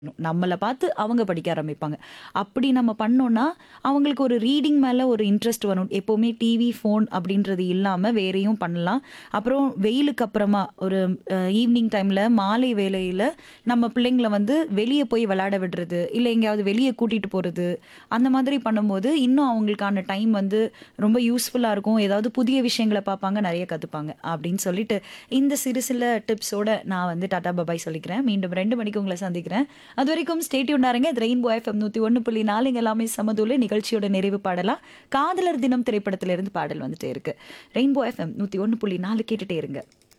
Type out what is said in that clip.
நம்மள பார்த்து அவங்க படிக்க ஆரம்பிப்பாங்க. அப்படி நம்ம பண்ணோம்னா, அவங்களுக்கு ஒரு ரீடிங் மேல ஒரு இன்ட்ரெஸ்ட் வரும். எப்பவுமே டிவி, ஃபோன் அப்படின்றது இல்லாம வேறையும் பண்ணலாம். அப்புறம் வெயிலுக்கு அப்புறமா ஒரு ஈவினிங் டைம்ல மாலை வேளையில நம்ம பிள்ளைங்கள வந்து வெளிய போய் விளையாட விடுறது, இல்ல எங்கேயாவது வெளிய கூட்டிட்டு போறது, அந்த மாதிரி பண்ணும்போது இன்னும் அவங்களுக்கான டைம் வந்து ரொம்ப யூஸ்ஃபுல்லா இருக்கும். ஏதாவது புதிய விஷயங்கள பார்ப்பாங்க, நெறைய கத்துப்பாங்க. அப்படின்னு சொல்லிட்டு இந்த சிறு சில டிப்ஸோட நான் வந்து டாடா பாபாய் சொல்லிக்கிறேன். மீண்டும் 2 மணிக்கு உங்கள சந்திக்கிறேன். அதுவரைக்கும் ஸ்டே டியூன்டா இருங்க. இது ரெயின்போ எஃப்எம் 101.4 இங்க எல்லாமே சமதூள நிகழ்ச்சியோட நிறைவு பாடலா காதலர் தினம் திரைப்படத்திலிருந்து பாடல் வந்துட்டே இருக்கு. ரெயின்போ எஃப்எம் 101.4 கேட்டுட்டே இருங்க.